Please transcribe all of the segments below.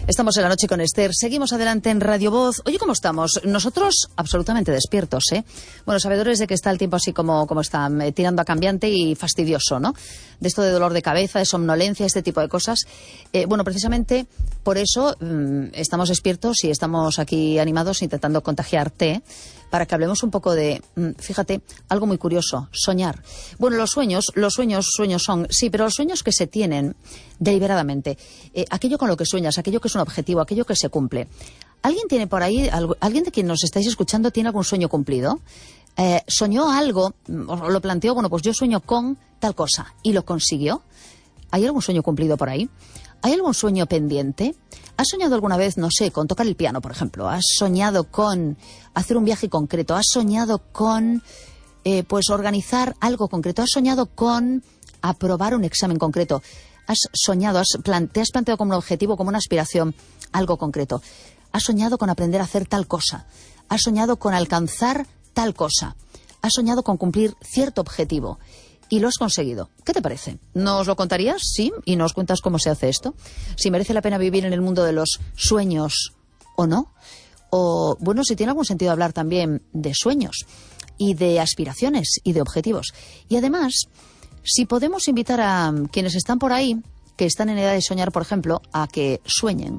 Estamos en la noche con Esther. Seguimos adelante en Radio Voz. Oye, ¿cómo estamos? Nosotros absolutamente despiertos, ¿eh? Bueno, sabedores de que está el tiempo así como está, tirando a cambiante y fastidioso, ¿no? De esto de dolor de cabeza, de somnolencia, este tipo de cosas. Bueno, precisamente por eso estamos despiertos y estamos aquí animados intentando contagiarte, para que hablemos un poco de, fíjate, algo muy curioso, soñar. Bueno, los sueños son, sí, pero los sueños que se tienen deliberadamente, aquello con lo que sueñas, aquello que es un objetivo, aquello que se cumple. ¿Alguien tiene por ahí, alguien de quien nos estáis escuchando tiene algún sueño cumplido? ¿Soñó algo, os lo planteó, bueno, pues yo sueño con tal cosa, y lo consiguió? ¿Hay algún sueño cumplido por ahí? ¿Hay algún sueño pendiente? ¿Has soñado alguna vez, no sé, con tocar el piano, por ejemplo? ¿Has soñado con hacer un viaje concreto? ¿Has soñado con, pues, organizar algo concreto? ¿Has soñado con aprobar un examen concreto? ¿Has soñado, te has planteado como un objetivo, como una aspiración, algo concreto? ¿Has soñado con aprender a hacer tal cosa? ¿Has soñado con alcanzar tal cosa? ¿Has soñado con cumplir cierto objetivo? Y lo has conseguido. ¿Qué te parece? ¿Nos lo contarías? Sí. ¿Y nos cuentas cómo se hace esto? Si merece la pena vivir en el mundo de los sueños o no. O, bueno, si tiene algún sentido hablar también de sueños y de aspiraciones y de objetivos. Y además, si podemos invitar a quienes están por ahí, que están en edad de soñar, por ejemplo, a que sueñen.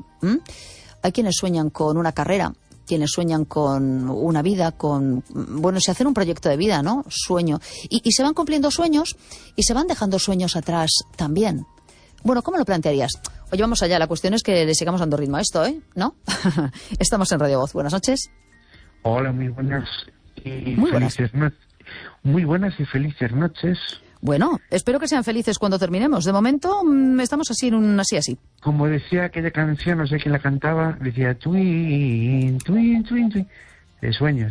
Hay quienes sueñan con una carrera, quienes sueñan con una vida, bueno, se hacen un proyecto de vida, ¿no? Sueño. Y se van cumpliendo sueños y se van dejando sueños atrás también. Bueno, ¿cómo lo plantearías? Oye, vamos allá. La cuestión es que le sigamos dando ritmo a esto, ¿eh? ¿No? Estamos en Radio Voz. Buenas noches. Hola, muy buenas y muy buenas. Felices noches. Muy buenas y felices noches. Bueno, espero que sean felices cuando terminemos. De momento estamos así en un así. Como decía aquella canción, no sé quién la cantaba, decía twin, twin, twin, twin, de sueños.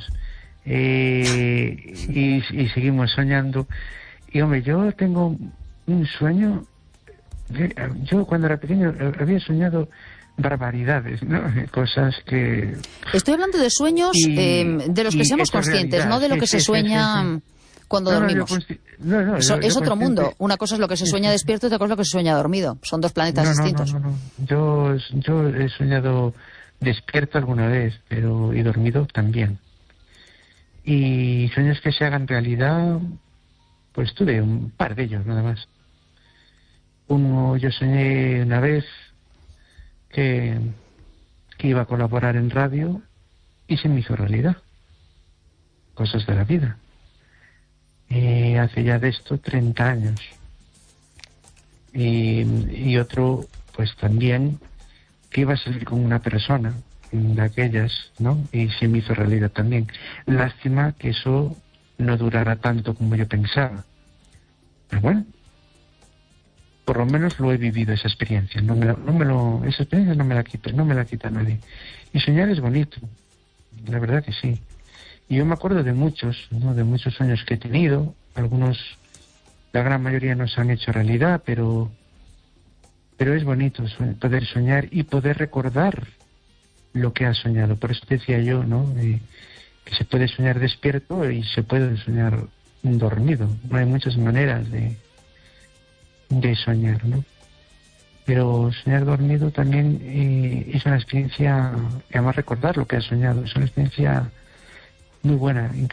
Y seguimos soñando. Y hombre, yo tengo un sueño. Yo cuando era pequeño había soñado barbaridades, ¿no? Cosas que... Estoy hablando de sueños de los que seamos conscientes, realidad. No de lo que se sueña... Sí. Cuando dormimos. Es otro mundo. Una cosa es lo que se sueña despierto y otra cosa es lo que se sueña dormido. Son dos planetas distintos. No. Yo he soñado despierto alguna vez, y dormido también. Y sueños que se hagan realidad, pues tuve un par de ellos nada más. Yo soñé una vez que iba a colaborar en radio y se me hizo realidad. Cosas de la vida. Hace ya de esto 30 años. Y otro, pues también, que iba a salir con una persona de aquellas, ¿no? Y se me hizo realidad también. Lástima que eso no durara tanto como yo pensaba. Pero bueno, por lo menos lo he vivido, esa experiencia. Esa experiencia no me la quita nadie. Y soñar es bonito, la verdad que sí. Y yo me acuerdo de muchos, ¿no? De muchos sueños que he tenido. Algunos, la gran mayoría no se han hecho realidad, pero es bonito poder soñar y poder recordar lo que has soñado. Por eso decía yo, ¿no? Que se puede soñar despierto y se puede soñar dormido. No hay muchas maneras de soñar, ¿no? Pero soñar dormido también es una experiencia, y además recordar lo que has soñado, es una experiencia muy buena,